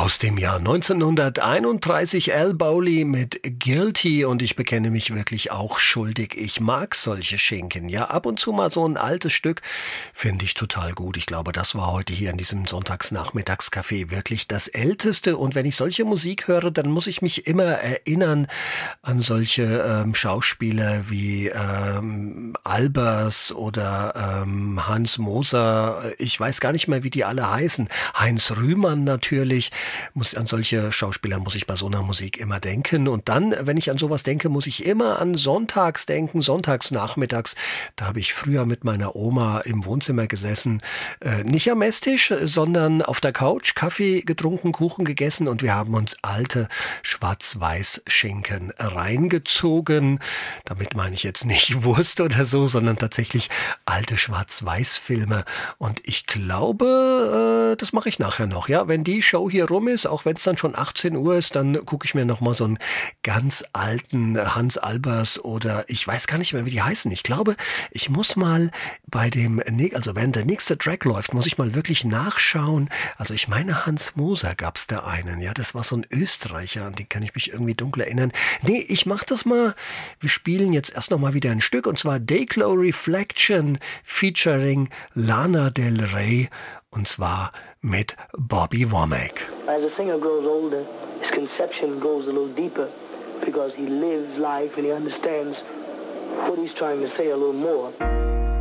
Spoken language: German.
Aus dem Jahr 1931 Al Bowley mit Guilty, und ich bekenne mich wirklich auch schuldig. Ich mag solche Schinken. Ja, ab und zu mal so ein altes Stück finde ich total gut. Ich glaube, das war heute hier in diesem Sonntagsnachmittagscafé wirklich das Älteste. Und wenn ich solche Musik höre, dann muss ich mich immer erinnern an solche Schauspieler wie Albers oder Hans Moser. Ich weiß gar nicht mehr, wie die alle heißen. Heinz Rühmann natürlich. An solche Schauspieler muss ich bei so einer Musik immer denken. Und dann, wenn ich an sowas denke, muss ich immer an Sonntags denken, sonntagsnachmittags. Da habe ich früher mit meiner Oma im Wohnzimmer gesessen. Nicht am Esstisch, sondern auf der Couch, Kaffee getrunken, Kuchen gegessen, und wir haben uns alte Schwarz-Weiß-Schinken reingezogen. Damit meine ich jetzt nicht Wurst oder so, sondern tatsächlich alte Schwarz-Weiß-Filme. Und ich glaube, das mache ich nachher noch. Ja, wenn die Show hier rum ist, auch wenn es dann schon 18 Uhr ist, dann gucke ich mir nochmal so einen ganz alten Hans Albers, oder ich weiß gar nicht mehr, wie die heißen. Ich glaube, ich muss mal wenn der nächste Track läuft, muss ich mal wirklich nachschauen. Also ich meine, Hans Moser gab es da einen. Ja, das war so ein Österreicher, an den kann ich mich irgendwie dunkel erinnern. Nee, ich mach das mal. Wir spielen jetzt erst nochmal wieder ein Stück, und zwar Dayglow Reflection featuring Lana Del Rey, und zwar mit Bobby Womack. As a singer grows older, his conception goes a little deeper because he lives life and he understands what he's trying to say a little more.